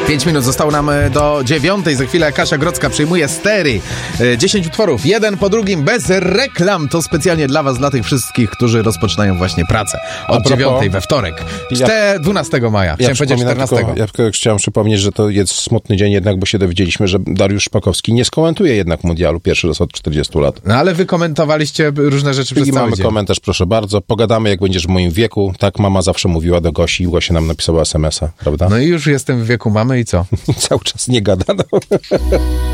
5 minut zostało nam do 9. Za chwilę Kasia Grodzka przyjmuje stery. 10 utworów, jeden po drugim, bez reklam. To specjalnie dla was, dla tych wszystkich, którzy rozpoczynają właśnie pracę. Od 9 we wtorek. 12 maja. Chciałem powiedzieć 14. Ja chciałem przypomnieć, że to jest smutny dzień jednak, bo się dowiedzieliśmy, że Dariusz Szpakowski nie skomentuje jednak mundialu pierwszy raz od 40 lat. No ale wy komentowaliście różne rzeczy przez cały mamy dzień. Komentarz, proszę bardzo. Pogadamy, jak będziesz w moim wieku. Tak mama zawsze mówiła do Gosi. Gosia nam napisała SMS-a, prawda? No i już jestem w wieku mamy i co? Cały czas nie gada. No.